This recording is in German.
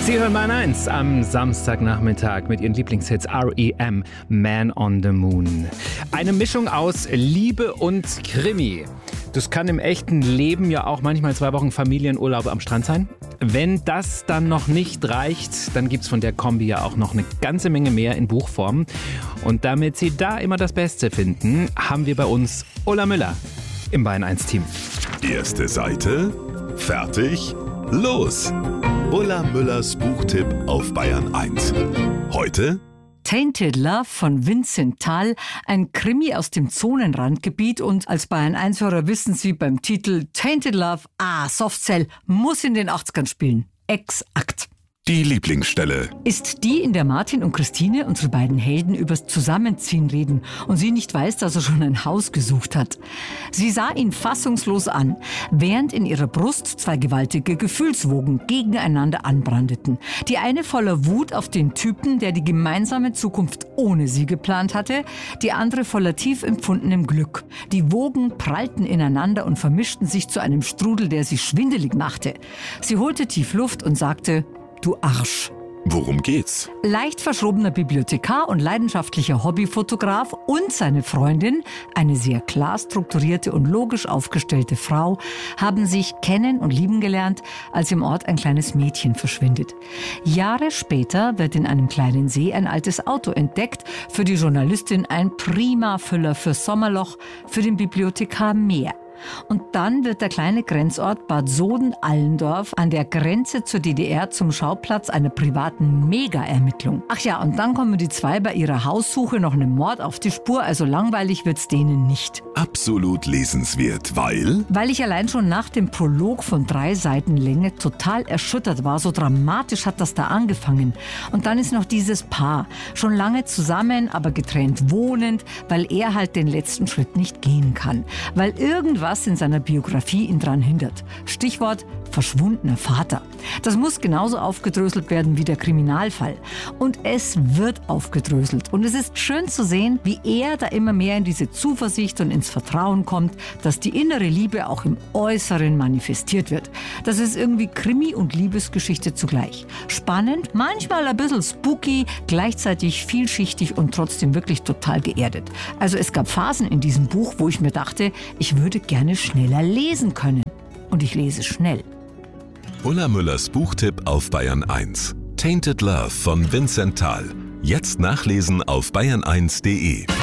Sie hören Bayern 1 am Samstagnachmittag mit Ihren Lieblingshits R.E.M. Man on the Moon. Eine Mischung aus Liebe und Krimi. Das kann im echten Leben ja auch manchmal 2 Wochen Familienurlaub am Strand sein. Wenn das dann noch nicht reicht, dann gibt's von der Kombi ja auch noch eine ganze Menge mehr in Buchform. Und damit Sie da immer das Beste finden, haben wir bei uns Ulla Müller im Bayern 1 Team. Erste Seite, fertig, los! Ulla Müllers Buchtipp auf Bayern 1. Heute Tainted Love von Vincent Tal, ein Krimi aus dem Zonenrandgebiet, und als Bayern 1-Hörer wissen Sie beim Titel Tainted Love, Softcell muss in den 80ern spielen. Exakt. die Lieblingsstelle. Ist die, in der Martin und Christine, unsere beiden Helden, übers Zusammenziehen reden und sie nicht weiß, dass er schon ein Haus gesucht hat. Sie sah ihn fassungslos an, während in ihrer Brust 2 gewaltige Gefühlswogen gegeneinander anbrandeten. Die eine voller Wut auf den Typen, der die gemeinsame Zukunft ohne sie geplant hatte, die andere voller tief empfundenem Glück. Die Wogen prallten ineinander und vermischten sich zu einem Strudel, der sie schwindelig machte. Sie holte tief Luft und sagte: Du Arsch. Worum geht's? Leicht verschrobener Bibliothekar und leidenschaftlicher Hobbyfotograf und seine Freundin, eine sehr klar strukturierte und logisch aufgestellte Frau, haben sich kennen und lieben gelernt, als im Ort ein kleines Mädchen verschwindet. Jahre später wird in einem kleinen See ein altes Auto entdeckt, für die Journalistin ein prima Füller fürs Sommerloch, für den Bibliothekar mehr. Und dann wird der kleine Grenzort Bad Soden-Allendorf an der Grenze zur DDR zum Schauplatz einer privaten Mega-Ermittlung. Ach ja, und dann kommen die 2 bei ihrer Haussuche noch einem Mord auf die Spur, also langweilig wird's denen nicht. Absolut lesenswert, weil Weil ich allein schon nach dem Prolog von 3 Seiten Länge total erschüttert war. So dramatisch hat das da angefangen. Und dann ist noch dieses Paar, schon lange zusammen, aber getrennt wohnend, weil er halt den letzten Schritt nicht gehen kann. Weil irgendwas in seiner Biografie ihn dran hindert. Stichwort verschwundener Vater. Das muss genauso aufgedröselt werden wie der Kriminalfall. Und es wird aufgedröselt. Und es ist schön zu sehen, wie er da immer mehr in diese Zuversicht und ins Vertrauen kommt, dass die innere Liebe auch im Äußeren manifestiert wird. Das ist irgendwie Krimi und Liebesgeschichte zugleich. Spannend, manchmal ein bisschen spooky, gleichzeitig vielschichtig und trotzdem wirklich total geerdet. Also es gab Phasen in diesem Buch, wo ich mir dachte, ich würde gerne schneller lesen können. Und ich lese schnell. Ulla Müllers Buchtipp auf Bayern 1. Tainted Love von Vincent Tal. Jetzt nachlesen auf bayern1.de.